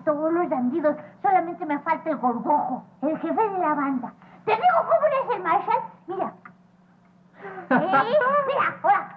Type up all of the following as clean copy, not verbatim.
todos los bandidos. Solamente me falta el gorgojo, el jefe de la banda. ¿Te digo cómo le es el Marshall? Mira. Mira, ahora.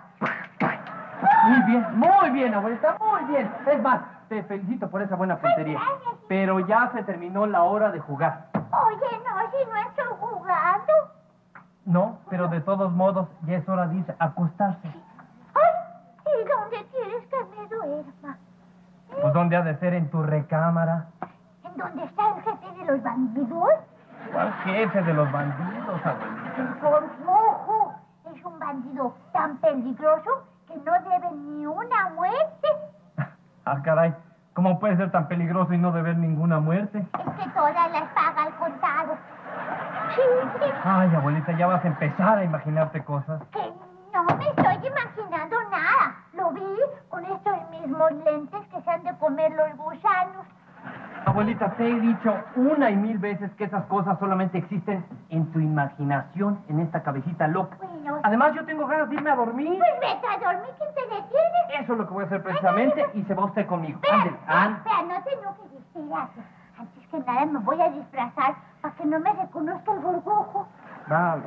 Muy bien, abuelita, muy bien. Es más, te felicito por esa buena puntería. Pero ya se terminó la hora de jugar. Oye, no, si no estoy jugando. No, pero de todos modos, ya es hora de irse a acostarse. Ay, ¿y dónde quieres que me duerma? Pues, ¿dónde ha de ser? ¿En tu recámara? ¿En dónde está el jefe de los bandidos? ¿Cuál jefe de los bandidos, abuelita? El gorgojo es un bandido tan peligroso que no debe ni una muerte. Ah, caray. ¿Cómo puede ser tan peligroso y no deber ninguna muerte? Es que todas las paga al contado. Sí. Ay, abuelita, ya vas a empezar a imaginarte cosas. Que no me estoy imaginando nada. Lo vi con estos mismos lentes que se han de comer los gusanos. Abuelita, te he dicho una y mil veces que esas cosas solamente existen en tu imaginación, en esta cabecita loca. Bueno. Además, yo tengo ganas de irme a dormir. Pues vete a dormir, ¿quién te detiene? Eso es lo que voy a hacer precisamente y se va usted conmigo. Ándale, Espera, no te enojes, espérate. Antes que nada me voy a disfrazar para que no me reconozca el gorgojo. Vale.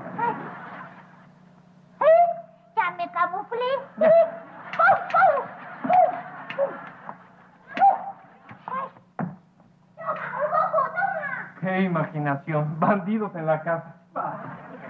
Ya me camuflé. Ya. ¡Toma, gorgojo, toma! ¡Qué imaginación! Bandidos en la casa.